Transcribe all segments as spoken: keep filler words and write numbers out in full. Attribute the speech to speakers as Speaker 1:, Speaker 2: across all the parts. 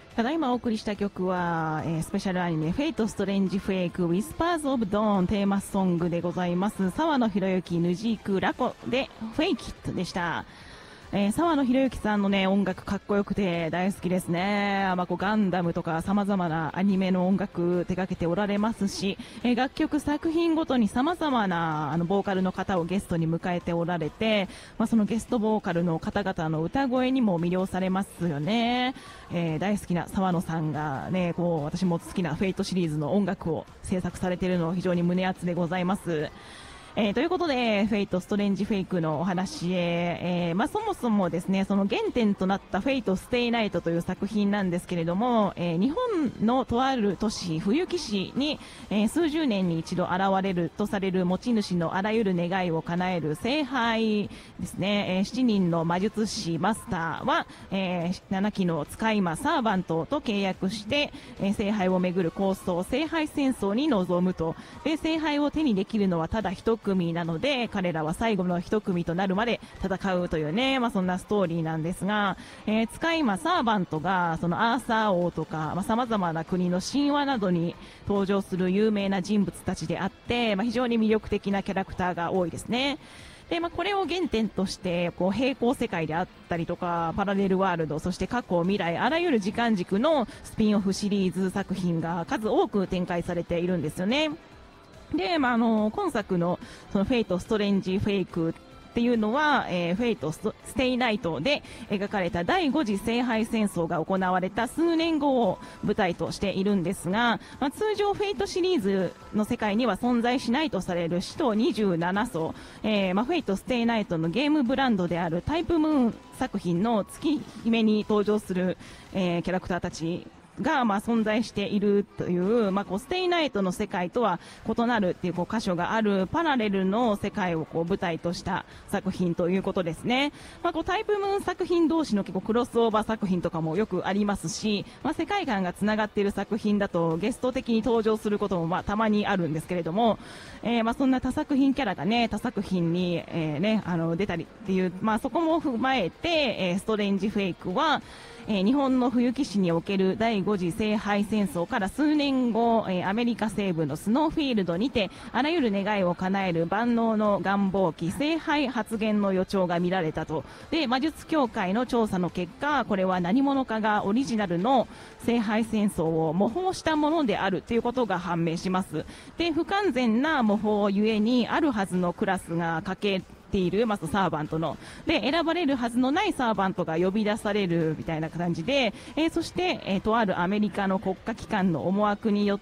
Speaker 1: ただいまお送りした曲は、えー、スペシャルアニメフェイトストレンジフェイクウィスパーズオブドーンテーマソングでございます。沢野博之ヌジークラコでフェイキットでした。えー、沢野博之さんのね、音楽かっこよくて大好きですね。まあ、こうガンダムとか様々なアニメの音楽手掛けておられますし、えー、楽曲作品ごとに様々なあのボーカルの方をゲストに迎えておられて、まあ、そのゲストボーカルの方々の歌声にも魅了されますよね。えー、大好きな沢野さんがね、こう私も好きなフェイトシリーズの音楽を制作されているの非常に胸熱でございます。えー、ということで、フェイトストレンジフェイクのお話へ、えー、まあ、そもそもですね、その原点となったフェイトステイナイトという作品なんですけれども、えー、日本のとある都市、冬木市に、えー、数十年に一度現れるとされる持ち主のあらゆる願いを叶える聖杯ですね、えー、しちにんの魔術師マスターは、えー、ななきの使い魔サーバントと契約して、えー、聖杯をめぐる構想、聖杯戦争に臨むと。で、聖杯を手にできるのはただ一組なので、彼らは最後の一組となるまで戦うというね、まあそんなストーリーなんですが、えー、使い魔サーバントが、そのアーサー王とか、まあ様々な国の神話などに登場する有名な人物たちであって、まあ非常に魅力的なキャラクターが多いですね。で、まあ、これを原点として、こう、平行世界であったりとか、パラレルワールド、そして過去、未来、あらゆる時間軸のスピンオフシリーズ作品が数多く展開されているんですよね。で、まあ、あの、今作の、そのフェイト、ストレンジ、フェイクっていうのは、えー、フェイト、ステイナイトで描かれただいご次聖杯戦争が行われた数年後を舞台としているんですが、まあ、通常フェイトシリーズの世界には存在しないとされる使徒にじゅうなな層、えー、まあ、フェイト、ステイナイトのゲームブランドであるタイプムーン作品の月姫に登場する、えー、キャラクターたちが、まあ、存在しているという、まあ、こうステイナイトの世界とは異なるっていうこう箇所があるパラレルの世界をこう舞台とした作品ということですね。まあ、こうタイプムーン作品同士の結構クロスオーバー作品とかもよくありますし、まあ、世界観がつながっている作品だとゲスト的に登場することもまあたまにあるんですけれども、えー、まあそんな多作品キャラがね他作品に、えーね、あの出たりっていう、まあ、そこも踏まえて、えー、ストレンジフェイクはえー、日本の冬木市におけるだいご次聖杯戦争から数年後、えー、アメリカ西部のスノーフィールドにてあらゆる願いを叶える万能の願望機聖杯発現の予兆が見られたと。で、魔術協会の調査の結果、これは何者かがオリジナルの聖杯戦争を模倣したものであるということが判明します。で、不完全な模倣ゆえにあるはずのクラスがかけている、まずサーバントので選ばれるはずのないサーバントが呼び出されるみたいな感じで、えー、そして、えー、とあるアメリカの国家機関の思惑によって、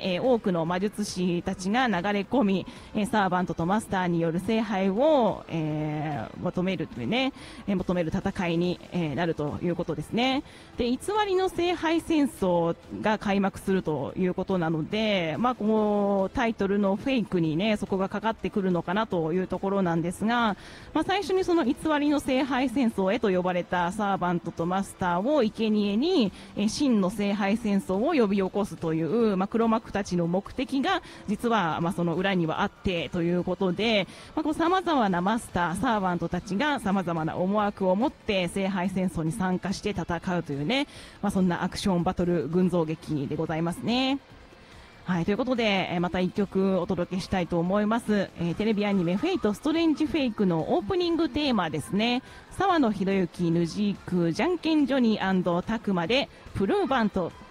Speaker 1: えー、多くの魔術師たちが流れ込み、えー、サーバントとマスターによる聖杯を、えー、求めるというね、えー、求める戦いに、えー、なるということですね。で、偽りの聖杯戦争が開幕するということなので、まあ、こうタイトルのフェイクにねそこがかかってくるのかなというところなんですが、まあ、最初にその偽りの聖杯戦争へと呼ばれたサーバントとマスターを生贄にえ真の聖杯戦争を呼び起こすという、まあ、黒幕たちの目的が実はまあその裏にはあってということで、まあ、こう様々なマスターサーバントたちが様々な思惑を持って聖杯戦争に参加して戦うというね、まあ、そんなアクションバトル群像劇でございますね。はい、ということで、えまた一曲お届けしたいと思います。えー、テレビアニメフェイトストレンジフェイクのオープニングテーマですね。沢野博之ヌジークじゃんけんジョニー&タクマでプルーバント。